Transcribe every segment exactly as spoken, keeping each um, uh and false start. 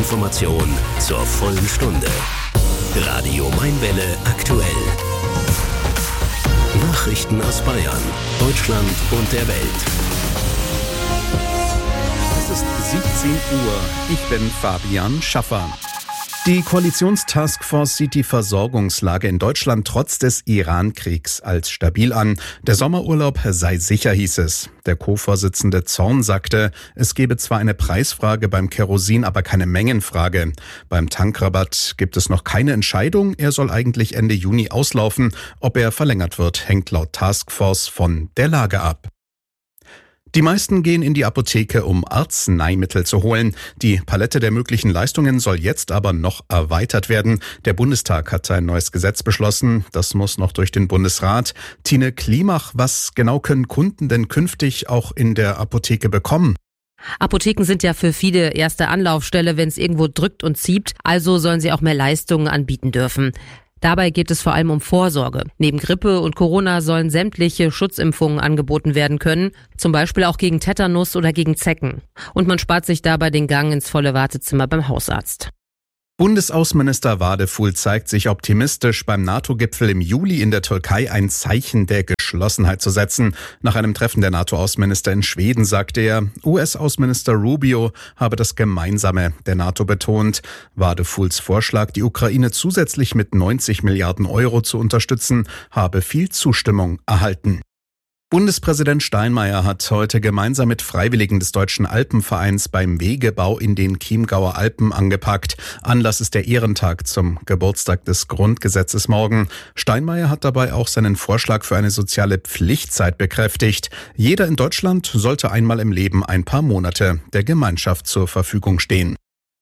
Information zur vollen Stunde. Radio Mainwelle aktuell. Nachrichten aus Bayern, Deutschland und der Welt. Es ist siebzehn Uhr. Ich bin Fabian Schaffer. Die Koalitionstaskforce sieht die Versorgungslage in Deutschland trotz des Iran-Kriegs als stabil an. Der Sommerurlaub sei sicher, hieß es. Der Co-Vorsitzende Zorn sagte, es gebe zwar eine Preisfrage beim Kerosin, aber keine Mengenfrage. Beim Tankrabatt gibt es noch keine Entscheidung. Er soll eigentlich Ende Juni auslaufen. Ob er verlängert wird, hängt laut Taskforce von der Lage ab. Die meisten gehen in die Apotheke, um Arzneimittel zu holen. Die Palette der möglichen Leistungen soll jetzt aber noch erweitert werden. Der Bundestag hat ein neues Gesetz beschlossen. Das muss noch durch den Bundesrat. Tine Klimach, was genau können Kunden denn künftig auch in der Apotheke bekommen? Apotheken sind ja für viele erste Anlaufstelle, wenn es irgendwo drückt und zieht. Also sollen sie auch mehr Leistungen anbieten dürfen. Dabei geht es vor allem um Vorsorge. Neben Grippe und Corona sollen sämtliche Schutzimpfungen angeboten werden können, zum Beispiel auch gegen Tetanus oder gegen Zecken. Und man spart sich dabei den Gang ins volle Wartezimmer beim Hausarzt. Bundesaußenminister Wadefuhl zeigt sich optimistisch, beim NATO-Gipfel im Juli in der Türkei ein Zeichen der Geschlossenheit zu setzen. Nach einem Treffen der NATO-Außenminister in Schweden sagte er, U S-Außenminister Rubio habe das Gemeinsame der NATO betont. Wadefuhls Vorschlag, die Ukraine zusätzlich mit neunzig Milliarden Euro zu unterstützen, habe viel Zustimmung erhalten. Bundespräsident Steinmeier hat heute gemeinsam mit Freiwilligen des Deutschen Alpenvereins beim Wegebau in den Chiemgauer Alpen angepackt. Anlass ist der Ehrentag zum Geburtstag des Grundgesetzes morgen. Steinmeier hat dabei auch seinen Vorschlag für eine soziale Pflichtzeit bekräftigt. Jeder in Deutschland sollte einmal im Leben ein paar Monate der Gemeinschaft zur Verfügung stehen.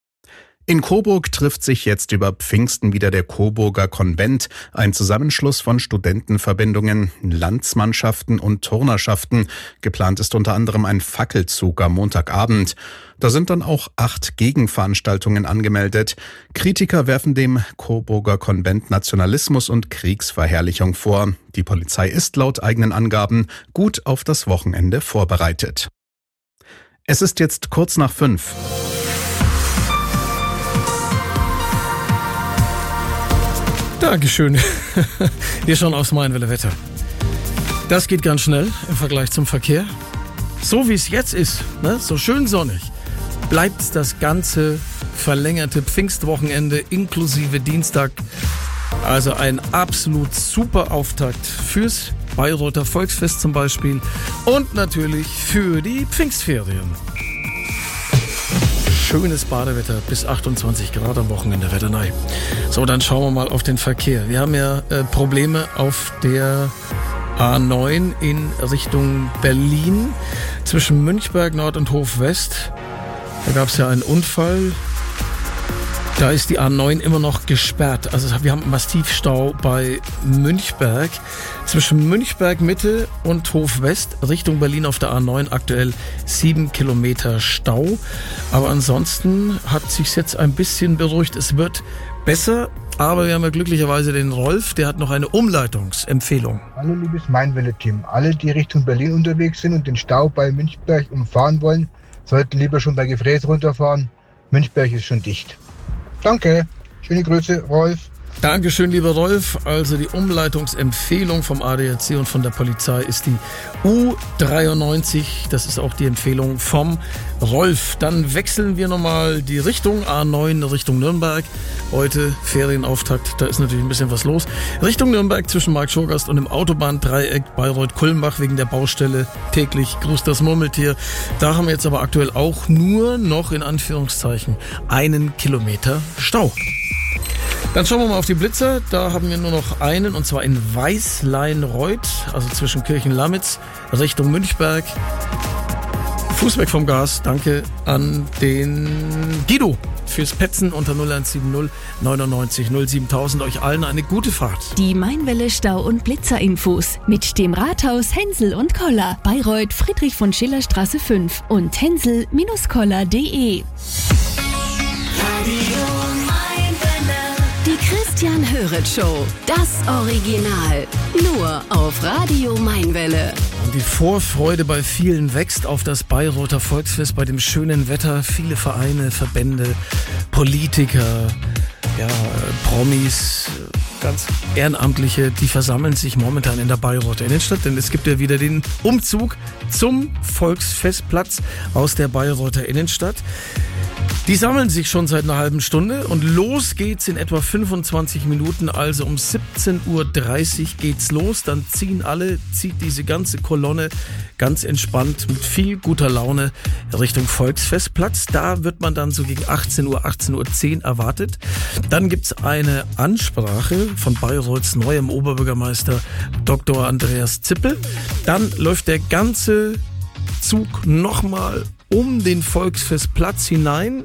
In Coburg trifft sich jetzt über Pfingsten wieder der Coburger Konvent, ein Zusammenschluss von Studentenverbindungen, Landsmannschaften und Turnerschaften. Geplant ist unter anderem ein Fackelzug am Montagabend. Da sind dann auch acht Gegenveranstaltungen angemeldet. Kritiker werfen dem Coburger Konvent Nationalismus und Kriegsverherrlichung vor. Die Polizei ist laut eigenen Angaben gut auf das Wochenende vorbereitet. Es ist jetzt kurz nach fünf. Dankeschön. Wir schauen aufs Mainwelle Wetter. Das geht ganz schnell im Vergleich zum Verkehr. So wie es jetzt ist, ne, so schön sonnig, bleibt das ganze verlängerte Pfingstwochenende inklusive Dienstag. Also ein absolut super Auftakt fürs Bayreuther Volksfest zum Beispiel und natürlich für die Pfingstferien. Schönes Badewetter bis achtundzwanzig Grad am Wochenende, Wetternei. So, dann schauen wir mal auf den Verkehr. Wir haben ja äh, Probleme auf der A neun in Richtung Berlin zwischen Münchberg Nord und Hof West. Da gab es ja einen Unfall. Da ist die A neun immer noch gesperrt. Also wir haben einen Massivstau bei Münchberg. Zwischen Münchberg Mitte und Hof West Richtung Berlin auf der A neun aktuell sieben Kilometer Stau. Aber ansonsten hat sich's jetzt ein bisschen beruhigt. Es wird besser, aber wir haben ja glücklicherweise den Rolf, der hat noch eine Umleitungsempfehlung. Hallo liebes Mainwelle-Team. Alle, die Richtung Berlin unterwegs sind und den Stau bei Münchberg umfahren wollen, sollten lieber schon bei Gefräß runterfahren. Münchberg ist schon dicht. Danke. Schöne Grüße, Rolf. Dankeschön, lieber Rolf. Also die Umleitungsempfehlung vom A D A C und von der Polizei ist die U dreiundneunzig. Das ist auch die Empfehlung vom Rolf. Dann wechseln wir nochmal die Richtung. A neun Richtung Nürnberg. Heute Ferienauftakt, da ist natürlich ein bisschen was los. Richtung Nürnberg zwischen Marktschorgast und dem Autobahndreieck Bayreuth-Kulmbach wegen der Baustelle täglich grüßt das Murmeltier. Da haben wir jetzt aber aktuell auch nur noch in Anführungszeichen einen Kilometer Stau. Dann schauen wir mal auf die Blitzer. Da haben wir nur noch einen, und zwar in Weißleinreuth, also zwischen Kirchen-Lamitz Richtung Münchberg. Fuß weg vom Gas. Danke an den Guido fürs Petzen unter null eins sieben null neunundneunzig null siebentausend. Euch allen eine gute Fahrt. Die Mainwelle Stau- und Blitzerinfos mit dem Rathaus Hensel und Koller. Bayreuth Friedrich von Schiller Straße fünf und hensel Koller punkt de. Die Christian Höret Show. Das Original. Nur auf Radio Mainwelle. die Vorfreude bei vielen wächst auf das Bayreuther Volksfest bei dem schönen Wetter. Viele Vereine, Verbände, Politiker, ja, Promis, ganz Ehrenamtliche, die versammeln sich momentan in der Bayreuther Innenstadt, denn es gibt ja wieder den Umzug zum Volksfestplatz aus der Bayreuther Innenstadt. Die sammeln sich schon seit einer halben Stunde und los geht's in etwa fünfundzwanzig Minuten, also um siebzehn Uhr dreißig geht's los. Dann ziehen alle, zieht diese ganze Kolonne ganz entspannt mit viel guter Laune Richtung Volksfestplatz. Da wird man dann so gegen achtzehn Uhr, achtzehn Uhr zehn erwartet. Dann gibt's eine Ansprache von Bayreuths neuem Oberbürgermeister Doktor Andreas Zippel. Dann läuft der ganze Zug nochmal um den Volksfestplatz hinein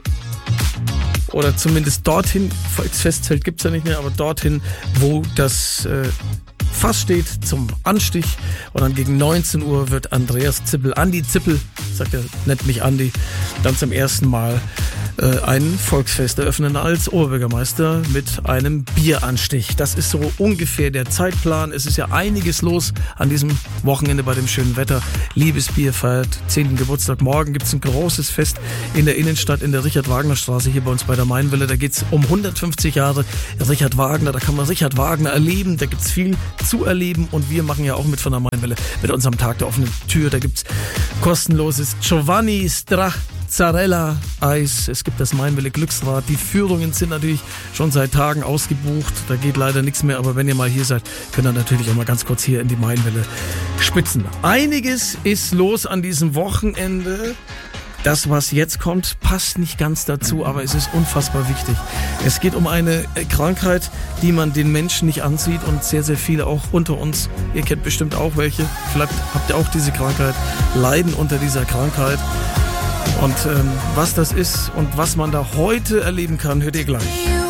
oder zumindest dorthin, Volksfestzelt gibt's ja nicht mehr, aber dorthin, wo das äh, Fass steht zum Anstich, und dann gegen neunzehn Uhr wird Andreas Zippel, Andi Zippel, sagt er, nennt mich Andi, dann zum ersten Mal äh, ein Volksfest eröffnen als Oberbürgermeister mit einem Bieranstich. Das ist so ungefähr der Zeitplan. Es ist ja einiges los an diesem Wochenende bei dem schönen Wetter. Liebesbier feiert zehnten Geburtstag. Morgen gibt's ein großes Fest in der Innenstadt in der Richard-Wagner-Straße hier bei uns bei der Mainwelle. Da geht's um hundertfünfzig Jahre Richard Wagner. Da kann man Richard Wagner erleben. Da gibt's viel zu erleben, und wir machen ja auch mit von der Mainwelle mit unserem Tag der offenen Tür. Da gibt's kostenloses Giovanni Stracciatella Eis. Es gibt das Mainwelle Glücksrad. Die Führungen sind natürlich schon seit Tagen ausgebucht. Da geht leider nichts mehr, aber wenn ihr mal hier seid, könnt ihr natürlich auch mal ganz kurz hier in die Mainwelle spitzen. Einiges ist los an diesem Wochenende. Das, was jetzt kommt, passt nicht ganz dazu, aber es ist unfassbar wichtig. Es geht um eine Krankheit, die man den Menschen nicht ansieht, und sehr, sehr viele auch unter uns, ihr kennt bestimmt auch welche, vielleicht habt ihr auch diese Krankheit, leiden unter dieser Krankheit. Und ähm, was das ist und was man da heute erleben kann, hört ihr gleich.